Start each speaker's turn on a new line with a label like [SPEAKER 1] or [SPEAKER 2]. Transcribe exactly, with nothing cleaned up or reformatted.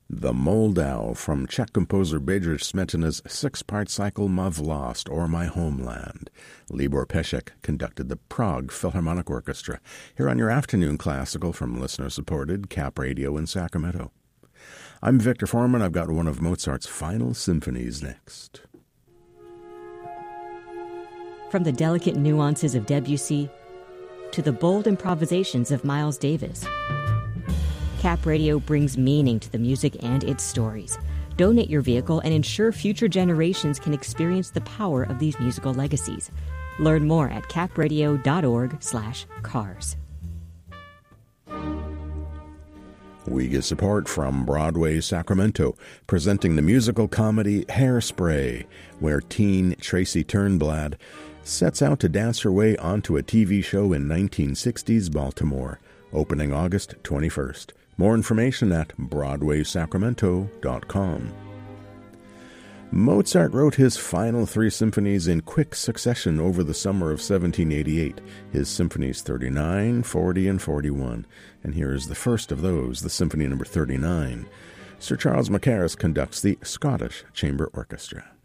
[SPEAKER 1] The Moldau from Czech composer Bedřich Smetana's six-part cycle Ma Vlast, or My Homeland. Libor Pesek conducted the Prague Philharmonic Orchestra, here on your afternoon classical from listener-supported Cap Radio in Sacramento. I'm Victor Foreman. I've got one of Mozart's final symphonies next.
[SPEAKER 2] From the delicate nuances of Debussy to the bold improvisations of Miles Davis, Cap Radio brings meaning to the music and its stories. Donate your vehicle and ensure future generations can experience the power of these musical legacies. Learn more at capradio.org slash cars.
[SPEAKER 1] We get support from Broadway Sacramento, presenting the musical comedy Hairspray, where teen Tracy Turnblad sets out to dance her way onto a T V show in nineteen sixties Baltimore, opening August twenty-first. More information at broadway sacramento dot com. Mozart wrote his final three symphonies in quick succession over the summer of seventeen eighty-eight, his symphonies thirty-nine, forty, and forty-one. And here is the first of those, the Symphony number thirty-nine. Sir Charles Mackerras conducts the Scottish Chamber Orchestra.